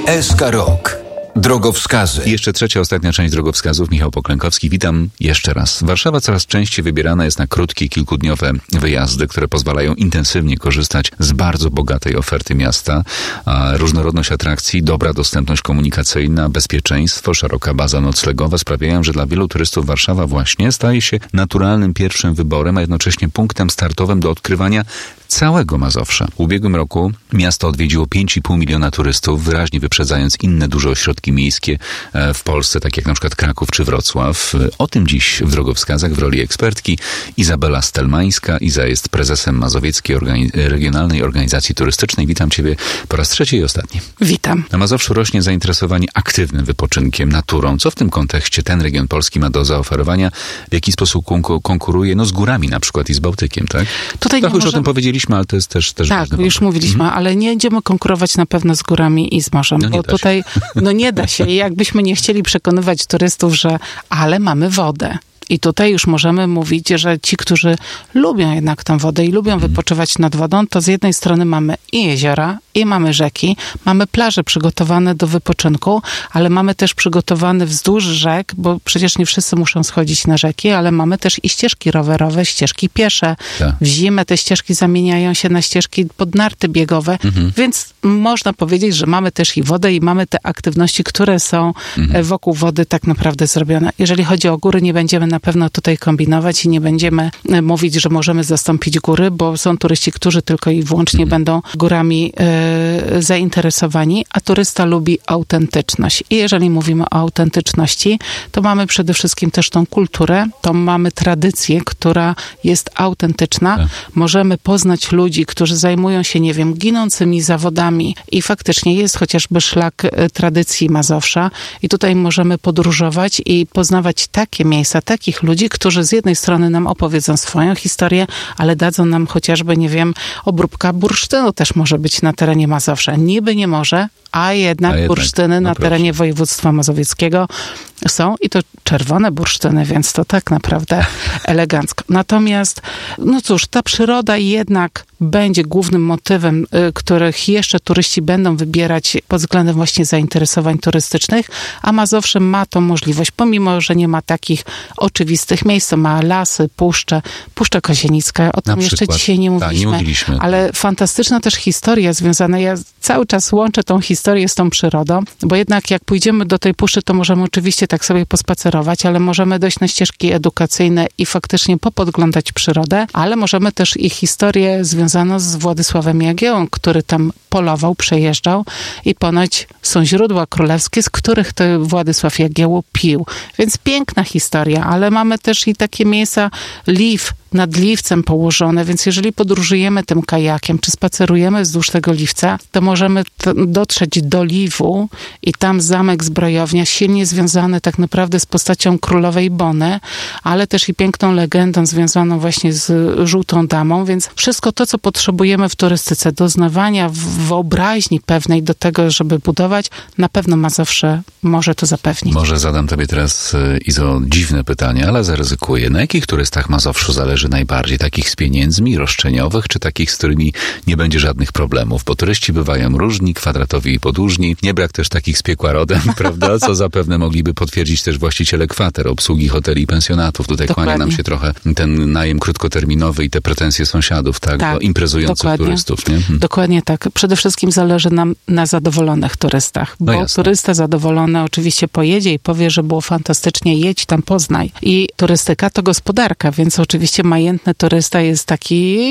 SK Rok. Drogowskazy. I jeszcze trzecia, ostatnia część drogowskazów. Michał Poklękowski. Witam jeszcze raz. Warszawa coraz częściej wybierana jest na krótkie, kilkudniowe wyjazdy, które pozwalają intensywnie korzystać z bardzo bogatej oferty miasta. Różnorodność atrakcji, dobra dostępność komunikacyjna, bezpieczeństwo, szeroka baza noclegowa sprawiają, że dla wielu turystów Warszawa właśnie staje się naturalnym pierwszym wyborem, a jednocześnie punktem startowym do odkrywania całego Mazowsza. W ubiegłym roku miasto odwiedziło 5,5 miliona turystów, wyraźnie wyprzedzając inne duże ośrodki miejskie w Polsce, tak jak na przykład Kraków czy Wrocław. O tym dziś w drogowskazach w roli ekspertki Izabela Stelmańska. Iza jest prezesem Mazowieckiej Regionalnej Organizacji Turystycznej. Witam Ciebie po raz trzeci i ostatni. Witam. Na Mazowszu rośnie zainteresowanie aktywnym wypoczynkiem, naturą. Co w tym kontekście ten region Polski ma do zaoferowania? W jaki sposób konkuruje z górami na przykład i z Bałtykiem, tak? Tutaj już o tym powiedzieliśmy, ale to jest też tak, ważny już mówiliśmy, ale nie będziemy konkurować na pewno z górami i z morzem, bo tutaj nie da się. I jakbyśmy nie chcieli przekonywać turystów, ale mamy wodę. I tutaj już możemy mówić, że ci, którzy lubią jednak tę wodę i lubią wypoczywać nad wodą, to z jednej strony mamy i jeziora, i mamy rzeki, mamy plaże przygotowane do wypoczynku, ale mamy też przygotowane wzdłuż rzek, bo przecież nie wszyscy muszą schodzić na rzeki, ale mamy też i ścieżki rowerowe, ścieżki piesze. Tak. W zimę te ścieżki zamieniają się na ścieżki pod narty biegowe, więc można powiedzieć, że mamy też i wodę i mamy te aktywności, które są wokół wody tak naprawdę zrobione. Jeżeli chodzi o góry, nie będziemy na pewno tutaj kombinować i nie będziemy mówić, że możemy zastąpić góry, bo są turyści, którzy tylko i wyłącznie będą górami zainteresowani, a turysta lubi autentyczność. I jeżeli mówimy o autentyczności, to mamy przede wszystkim też tą kulturę, to mamy tradycję, która jest autentyczna. Tak. Możemy poznać ludzi, którzy zajmują się, nie wiem, ginącymi zawodami i faktycznie jest chociażby szlak tradycji Mazowsza i tutaj możemy podróżować i poznawać takie miejsca, takich ludzi, którzy z jednej strony nam opowiedzą swoją historię, ale dadzą nam chociażby, nie wiem, obróbka bursztynu też może być na terenie Mazowsza. Niby nie może, a jednak bursztyny na terenie województwa mazowieckiego są i to czerwone bursztyny, więc to tak naprawdę elegancko. Natomiast, no cóż, ta przyroda jednak będzie głównym motywem, których jeszcze turyści będą wybierać pod względem właśnie zainteresowań turystycznych, a Mazowsze ma tą możliwość, pomimo, że nie ma takich oczywistych miejsc, ma lasy, Puszcza Kozienicka, o tym jeszcze dzisiaj nie mówiliśmy, ale fantastyczna też historia związana, ja cały czas łączę tą historię z tą przyrodą, bo jednak jak pójdziemy do tej puszczy, to możemy oczywiście tak sobie pospacerować, ale możemy dojść na ścieżki edukacyjne i faktycznie popodglądać przyrodę, ale możemy też ich historię związaną z Władysławem Jagiełą, który tam polował, przejeżdżał i ponoć są źródła królewskie, z których to Władysław Jagiełło pił. Więc piękna historia, ale mamy też i takie miejsca, Liw, nad Liwcem położone, więc jeżeli podróżujemy tym kajakiem, czy spacerujemy wzdłuż tego Liwca, to możemy dotrzeć do Liwu i tam zamek Zbrojownia, silnie związany tak naprawdę z postacią królowej Bony, ale też i piękną legendą związaną właśnie z Żółtą Damą, więc wszystko to, co potrzebujemy w turystyce, doznawania wyobraźni pewnej do tego, żeby budować, na pewno Mazowsze może to zapewnić. Może zadam tobie teraz, Izo, dziwne pytanie, ale zaryzykuję. Na jakich turystach Mazowszu zależy najbardziej? Takich z pieniędzmi, roszczeniowych, czy takich, z którymi nie będzie żadnych problemów? Bo turyści bywają różni, kwadratowi i podłużni. Nie brak też takich z piekła rodem, prawda? Co zapewne mogliby potwierdzić też właściciele kwater, obsługi hoteli i pensjonatów. Tutaj kłania nam się trochę ten najem krótkoterminowy i te pretensje sąsiadów, tak? Do imprezujących turystów, nie? Dokładnie tak. Przede wszystkim zależy nam na zadowolonych turystach, bo turysta zadowolony oczywiście pojedzie i powie, że było fantastycznie, jedź tam, poznaj. I turystyka to gospodarka, więc oczywiście majętny turysta jest taki,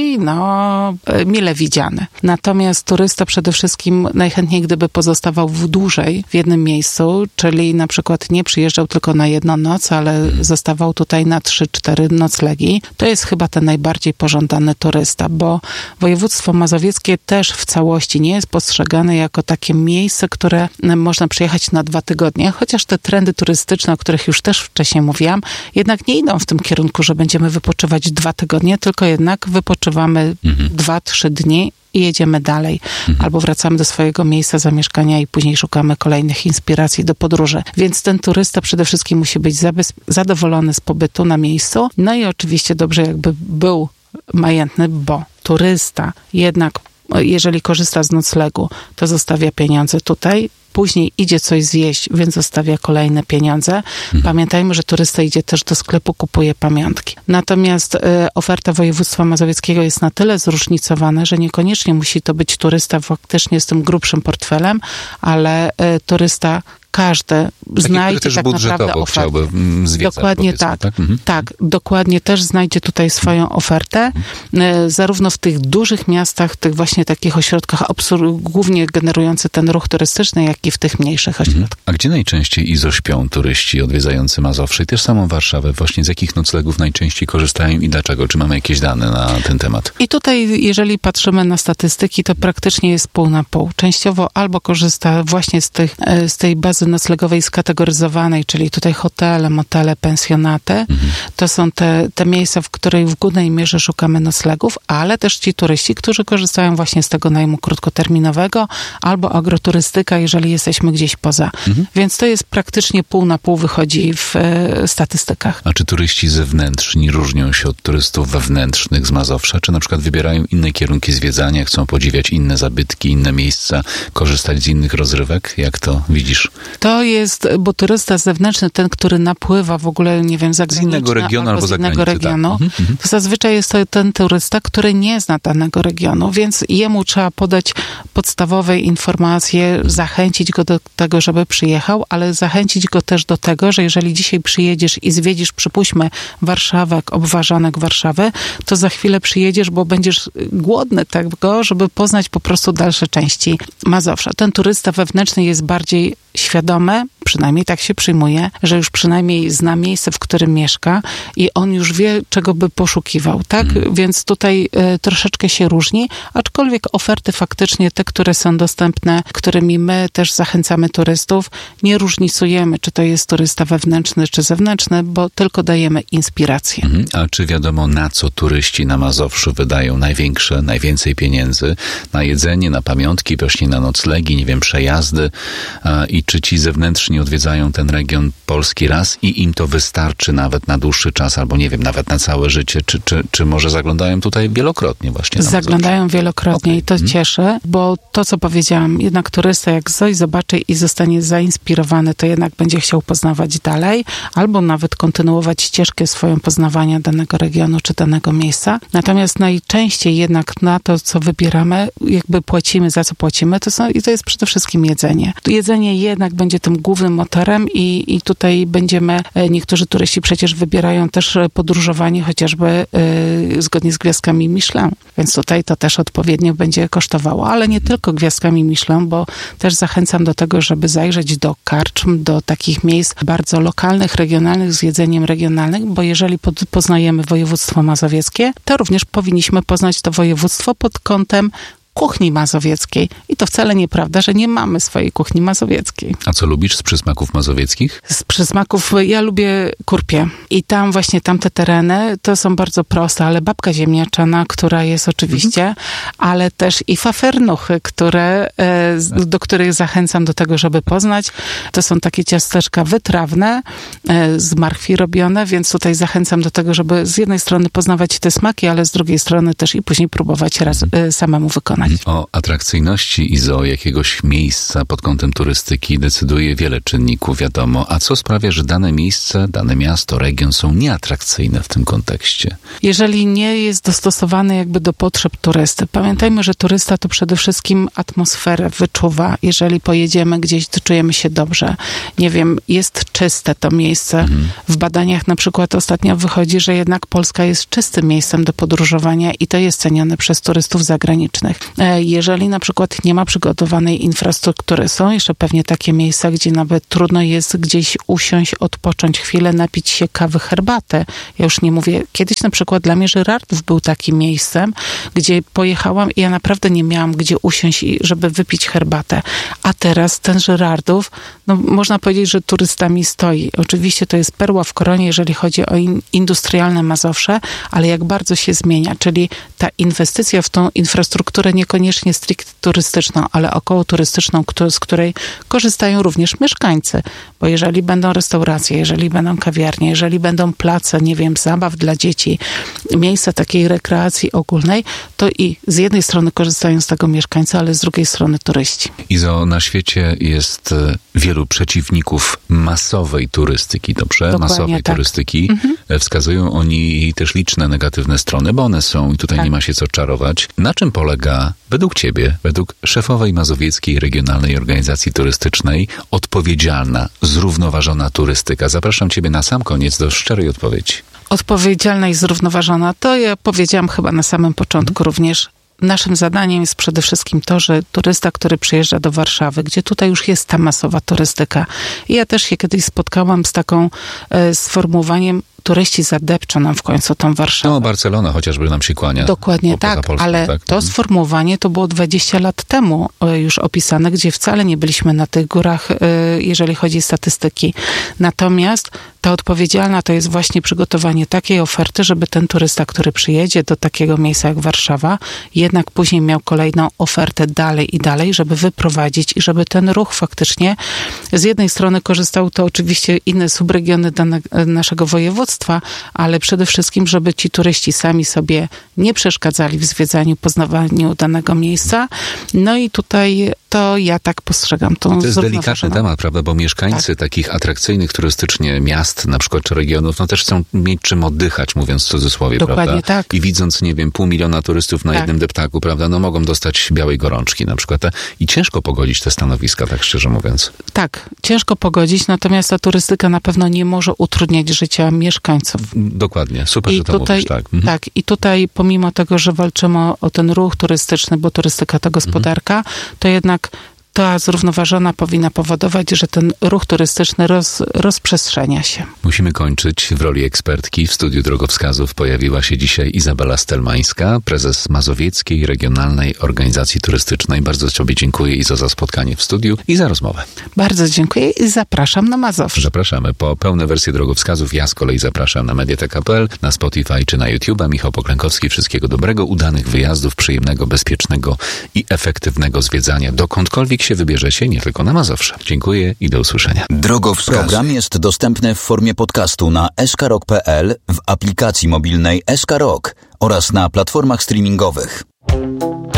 mile widziany. Natomiast turysta przede wszystkim najchętniej, gdyby pozostawał dłużej w jednym miejscu, czyli na przykład nie przyjeżdżał tylko na jedną noc, ale zostawał tutaj na 3-4 noclegi, to jest chyba ten najbardziej pożądany turysta, bo województwo mazowieckie też w całości nie jest postrzegane jako takie miejsce, które można przyjechać na 2 tygodnie, chociaż te trendy turystyczne, o których już też wcześniej mówiłam, jednak nie idą w tym kierunku, że będziemy wypoczywać 2 tygodnie, tylko jednak wypoczywamy 2-3 dni i jedziemy dalej. Albo wracamy do swojego miejsca zamieszkania i później szukamy kolejnych inspiracji do podróży. Więc ten turysta przede wszystkim musi być zadowolony z pobytu na miejscu. No i oczywiście dobrze jakby był majętny, bo turysta jednak, jeżeli korzysta z noclegu, to zostawia pieniądze tutaj, później idzie coś zjeść, więc zostawia kolejne pieniądze. Pamiętajmy, że turysta idzie też do sklepu, kupuje pamiątki. Natomiast oferta województwa mazowieckiego jest na tyle zróżnicowana, że niekoniecznie musi to być turysta faktycznie z tym grubszym portfelem, ale turysta każdy znajdzie też tak naprawdę ofertę. Zwiedzać, dokładnie tak. Tak, dokładnie też znajdzie tutaj swoją ofertę. Zarówno w tych dużych miastach, tych właśnie takich ośrodkach, głównie generujący ten ruch turystyczny, jak i w tych mniejszych ośrodkach. A gdzie najczęściej śpią turyści odwiedzający Mazowsze i też samą Warszawę? Właśnie z jakich noclegów najczęściej korzystają i dlaczego? Czy mamy jakieś dane na ten temat? I tutaj, jeżeli patrzymy na statystyki, to praktycznie jest pół na pół. Częściowo albo korzysta właśnie z tej bazy noclegowej skategoryzowanej, czyli tutaj hotele, motele, pensjonaty. To są te miejsca, w których w głównej mierze szukamy noclegów, ale też ci turyści, którzy korzystają właśnie z tego najmu krótkoterminowego albo agroturystyka, jeżeli jesteśmy gdzieś poza. Więc to jest praktycznie pół na pół wychodzi w statystykach. A czy turyści zewnętrzni różnią się od turystów wewnętrznych z Mazowsza? Czy na przykład wybierają inne kierunki zwiedzania, chcą podziwiać inne zabytki, inne miejsca, korzystać z innych rozrywek? Jak to widzisz? To jest, bo turysta zewnętrzny, ten, który napływa w ogóle, nie wiem, z innego regionu albo z innego regionu, to zazwyczaj jest to ten turysta, który nie zna danego regionu, więc jemu trzeba podać podstawowe informacje, zachęcić go do tego, żeby przyjechał, ale zachęcić go też do tego, że jeżeli dzisiaj przyjedziesz i zwiedzisz, przypuśćmy, Warszawę, obważanek Warszawy, to za chwilę przyjedziesz, bo będziesz głodny tego, żeby poznać po prostu dalsze części Mazowsza. Ten turysta wewnętrzny jest bardziej świadomy, przynajmniej tak się przyjmuje, że już przynajmniej zna miejsce, w którym mieszka i on już wie, czego by poszukiwał, tak? Więc tutaj troszeczkę się różni, aczkolwiek oferty faktycznie te, które są dostępne, którymi my też zachęcamy turystów, nie różnicujemy, czy to jest turysta wewnętrzny, czy zewnętrzny, bo tylko dajemy inspirację. A czy wiadomo, na co turyści na Mazowszu wydają najwięcej pieniędzy? Na jedzenie, na pamiątki, właśnie na noclegi, nie wiem, przejazdy i czy ci zewnętrzni odwiedzają ten region Polski raz i im to wystarczy nawet na dłuższy czas, albo nie wiem, nawet na całe życie, czy może zaglądają tutaj wielokrotnie właśnie? Zaglądają wielokrotnie i to cieszy, bo to, co powiedziałam, jednak turysta jak coś zobaczy i zostanie zainspirowany, to jednak będzie chciał poznawać dalej, albo nawet kontynuować ścieżkę swoją poznawania danego regionu, czy danego miejsca. Natomiast najczęściej jednak na to, co wybieramy, jakby płacimy, za co płacimy, to jest przede wszystkim jedzenie. Jedzenie jednak będzie tym głównym motorem i tutaj niektórzy turyści przecież wybierają też podróżowanie chociażby zgodnie z gwiazdkami Michelin, więc tutaj to też odpowiednio będzie kosztowało, ale nie tylko gwiazdkami Michelin, bo też zachęcam do tego, żeby zajrzeć do karczm, do takich miejsc bardzo lokalnych, regionalnych, z jedzeniem regionalnym, bo jeżeli poznajemy województwo mazowieckie, to również powinniśmy poznać to województwo pod kątem kuchni mazowieckiej. I to wcale nieprawda, że nie mamy swojej kuchni mazowieckiej. A co lubisz z przysmaków mazowieckich? Z przysmaków ja lubię kurpie. I tam właśnie tamte tereny to są bardzo proste, ale babka ziemniaczana, która jest oczywiście, ale też i fafernuchy, do których zachęcam do tego, żeby poznać. To są takie ciasteczka wytrawne, z marchwi robione, więc tutaj zachęcam do tego, żeby z jednej strony poznawać te smaki, ale z drugiej strony też i później próbować samemu wykonać. O atrakcyjności i o jakiegoś miejsca pod kątem turystyki decyduje wiele czynników, wiadomo. A co sprawia, że dane miejsce, dane miasto, region są nieatrakcyjne w tym kontekście? Jeżeli nie jest dostosowany jakby do potrzeb turysty. Pamiętajmy, że turysta to przede wszystkim atmosferę wyczuwa. Jeżeli pojedziemy gdzieś, to czujemy się dobrze. Nie wiem, jest czyste to miejsce. W badaniach na przykład ostatnio wychodzi, że jednak Polska jest czystym miejscem do podróżowania i to jest cenione przez turystów zagranicznych. Jeżeli na przykład nie ma przygotowanej infrastruktury, są jeszcze pewnie takie miejsca, gdzie nawet trudno jest gdzieś usiąść, odpocząć chwilę, napić się kawy, herbatę. Ja już nie mówię, kiedyś na przykład dla mnie Żyrardów był takim miejscem, gdzie pojechałam i ja naprawdę nie miałam gdzie usiąść, żeby wypić herbatę. A teraz ten Żyrardów, można powiedzieć, że turystami stoi. Oczywiście to jest perła w koronie, jeżeli chodzi o industrialne Mazowsze, ale jak bardzo się zmienia, czyli ta inwestycja w tą infrastrukturę niekoniecznie stricte turystyczną, ale około turystyczną, z której korzystają również mieszkańcy. Bo jeżeli będą restauracje, jeżeli będą kawiarnie, jeżeli będą place, nie wiem, zabaw dla dzieci, miejsca takiej rekreacji ogólnej, to i z jednej strony korzystają z tego mieszkańcy, ale z drugiej strony turyści. Izo, na świecie jest wielu przeciwników masowej turystyki, dobrze? Dokładnie, masowej turystyki. Wskazują oni też liczne negatywne strony, bo one są i tutaj nie ma się co czarować. Na czym polega według ciebie, według szefowej Mazowieckiej Regionalnej Organizacji Turystycznej odpowiedzialna, zrównoważona turystyka? Zapraszam ciebie na sam koniec do szczerej odpowiedzi. Odpowiedzialna i zrównoważona, to ja powiedziałam chyba na samym początku również. Naszym zadaniem jest przede wszystkim to, że turysta, który przyjeżdża do Warszawy, gdzie tutaj już jest ta masowa turystyka. I ja też się kiedyś spotkałam z taką sformułowaniem, turyści zadepczą nam w końcu tą Warszawę. No, Barcelona chociażby nam się kłania. Dokładnie tak, Polską, ale to sformułowanie to było 20 lat temu już opisane, gdzie wcale nie byliśmy na tych górach, jeżeli chodzi o statystyki. Natomiast ta odpowiedzialna to jest właśnie przygotowanie takiej oferty, żeby ten turysta, który przyjedzie do takiego miejsca jak Warszawa, jednak później miał kolejną ofertę dalej i dalej, żeby wyprowadzić i żeby ten ruch faktycznie z jednej strony korzystał to oczywiście inne subregiony naszego województwa, ale przede wszystkim, żeby ci turyści sami sobie nie przeszkadzali w zwiedzaniu, poznawaniu danego miejsca. No i tutaj to ja tak postrzegam tą. To jest delikatny temat, prawda, bo mieszkańcy takich atrakcyjnych turystycznie miast, na przykład, czy regionów, no też chcą mieć czym oddychać, mówiąc w cudzysłowie, dokładnie, prawda? Tak. I widząc, nie wiem, 500 000 turystów na jednym deptaku, prawda, no mogą dostać białej gorączki na przykład. I ciężko pogodzić te stanowiska, tak szczerze mówiąc. Tak, ciężko pogodzić, natomiast ta turystyka na pewno nie może utrudniać życia mieszkańców. Dokładnie, super, że to mówisz, tak. Tak, i tutaj pomimo tego, że walczymy o ten ruch turystyczny, bo turystyka to gospodarka, to jednak ta zrównoważona powinna powodować, że ten ruch turystyczny rozprzestrzenia się. Musimy kończyć. W roli ekspertki w studiu drogowskazów pojawiła się dzisiaj Izabela Stelmańska, prezes Mazowieckiej Regionalnej Organizacji Turystycznej. Bardzo Tobie dziękuję, Izo, za spotkanie w studiu i za rozmowę. Bardzo dziękuję i zapraszam na Mazowsze. Zapraszamy. Po pełne wersje drogowskazów ja z kolei zapraszam na Mediatek.pl, na Spotify czy na YouTube'a. Michał Poklękowski. Wszystkiego dobrego, udanych wyjazdów, przyjemnego, bezpiecznego i efektywnego zwiedzania dokądkolwiek się wybierzecie, nie tylko na Mazowsze. Dziękuję i do usłyszenia. Drogowskazy. Program jest dostępny w formie podcastu na skrok.pl, w aplikacji mobilnej SK Rock oraz na platformach streamingowych.